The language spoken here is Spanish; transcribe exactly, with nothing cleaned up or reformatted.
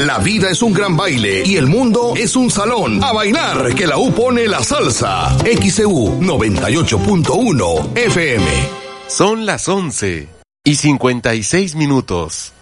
La vida es un gran baile y el mundo es un salón. A bailar, que la U pone la salsa. X E U noventa y ocho punto uno F M. Son las once y cincuenta y seis minutos.